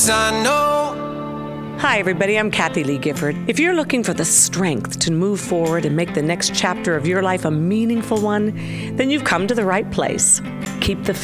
I know. Hi, everybody. I'm Kathy Lee Gifford. If you're looking for the strength to move forward and make the next chapter of your life a meaningful one, then you've come to the right place. Keep the